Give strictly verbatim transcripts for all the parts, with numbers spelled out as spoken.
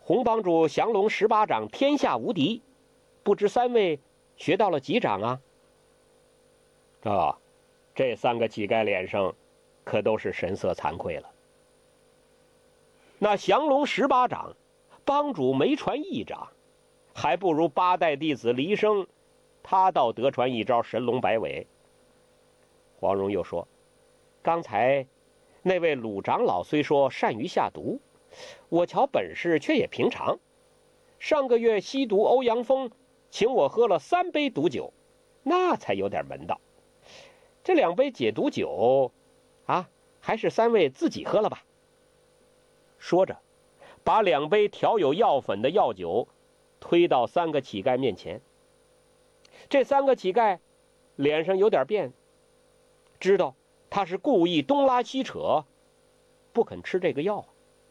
洪帮主降龙十八掌天下无敌，不知三位学到了几掌啊？这这三个乞丐脸上可都是神色惭愧了。那降龙十八掌，帮主没传一掌，还不如八代弟子黎生，他倒得传一招神龙摆尾。黄蓉又说，刚才那位鲁长老虽说善于下毒，我瞧本事却也平常。上个月吸毒欧阳锋请我喝了三杯毒酒，那才有点门道。这两杯解毒酒啊，还是三位自己喝了吧。说着，把两杯调有药粉的药酒推到三个乞丐面前。这三个乞丐脸上有点变，知道他是故意东拉西扯，不肯吃这个药。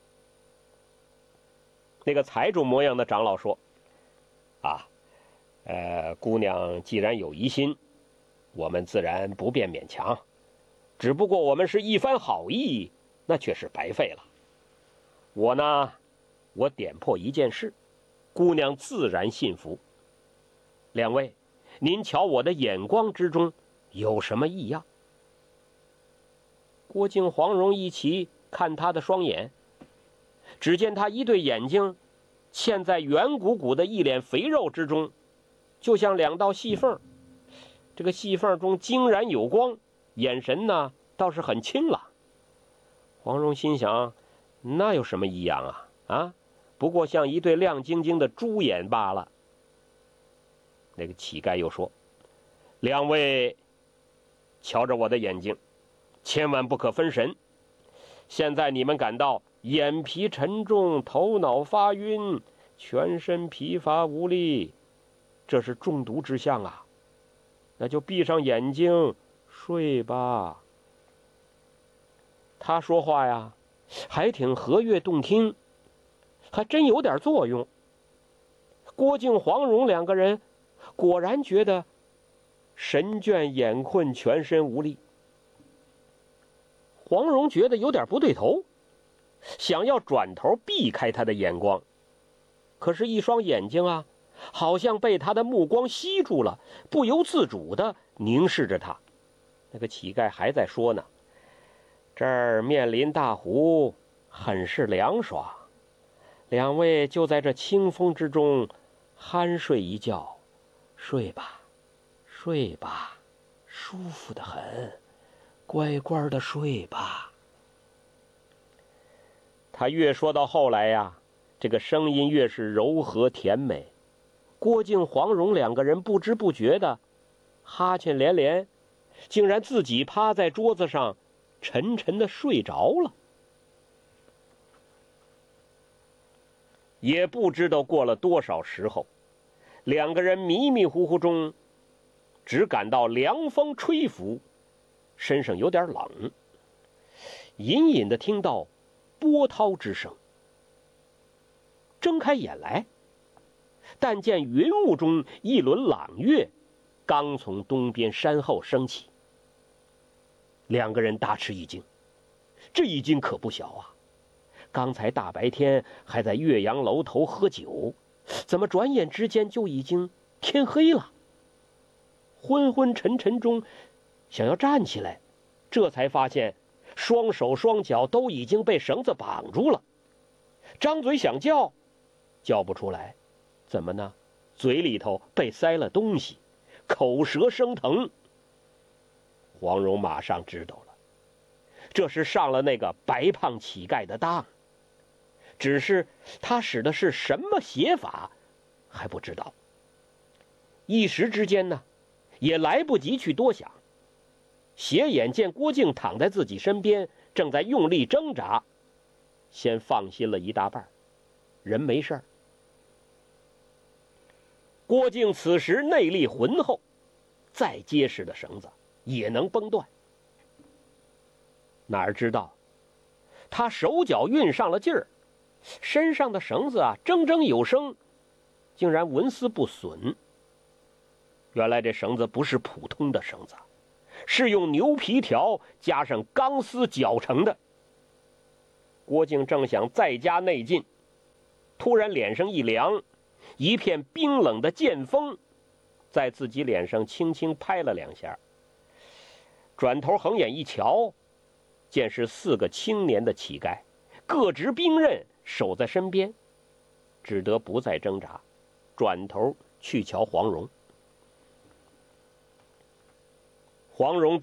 那个财主模样的长老说，啊，呃，姑娘既然有疑心，我们自然不便勉强，只不过我们是一番好意，那却是白费了。我呢，我点破一件事，姑娘自然信服。两位，您瞧我的眼光之中有什么异样？郭靖、黄蓉一齐看他的双眼，只见他一对眼睛嵌在圆鼓鼓的一脸肥肉之中，就像两道细缝，这个细缝中晶然有光，眼神呢倒是很清朗。黄蓉心想，那有什么异样啊？啊，不过像一对亮晶晶的猪眼罢了。那个乞丐又说，两位瞧着我的眼睛，千万不可分神。现在你们感到眼皮沉重，头脑发晕，全身疲乏无力，这是中毒之象啊，那就闭上眼睛睡吧。他说话呀还挺和悦动听，还真有点作用。郭靖、黄蓉两个人果然觉得神倦眼困，全身无力。黄蓉觉得有点不对头，想要转头避开他的眼光，可是一双眼睛啊，好像被他的目光吸住了，不由自主地凝视着他。那个乞丐还在说呢，这儿面临大湖，很是凉爽，两位就在这清风之中酣睡一觉，睡吧，睡吧，舒服得很，乖乖的睡吧。他越说到后来呀，这个声音越是柔和甜美。郭靖、黄蓉两个人不知不觉的哈欠连连，竟然自己趴在桌子上沉沉的睡着了。也不知道过了多少时候，两个人迷迷糊糊中只感到凉风吹拂，身上有点冷，隐隐的听到波涛之声。睁开眼来，但见云雾中一轮朗月刚从东边山后升起。两个人大吃一惊，这一惊可不小啊！刚才大白天还在岳阳楼头喝酒，怎么转眼之间就已经天黑了？昏昏沉沉中想要站起来，这才发现双手双脚都已经被绳子绑住了。张嘴想叫，叫不出来。怎么呢？嘴里头被塞了东西，口舌生疼。黄蓉马上知道了，这是上了那个白胖乞丐的当，只是他使的是什么邪法还不知道。一时之间呢，也来不及去多想，斜眼见郭靖躺在自己身边，正在用力挣扎，先放心了一大半，人没事儿。郭靖此时内力浑厚，再结实的绳子也能崩断。哪知道他手脚运上了劲儿，身上的绳子啊铮铮有声，竟然纹丝不损。原来这绳子不是普通的绳子，是用牛皮条加上钢丝绞成的。郭靖正想再加内劲， 突然脸上一凉，一片冰冷的剑锋在自己脸上轻轻拍了两下。转头横眼一瞧，见是四个青年的乞丐，各执兵刃守在身边，只得不再挣扎，转头去瞧黄蓉。黄蓉